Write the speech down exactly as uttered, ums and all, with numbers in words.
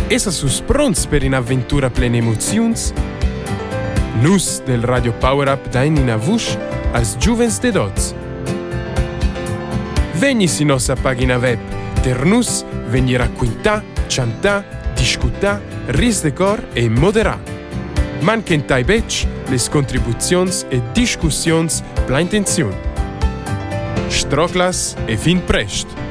Essa sus pronts per un'avventura plena emozions? Nus del Radio Power Up dain in avush als giuvens de dots. Vegni si nostra pagina web, ter nus vegni racquintà, chantà, discutà, ris de cor e moderà. Manquentai bec les contribuzions e discussions pla intenziun. Stroclas e fin prest!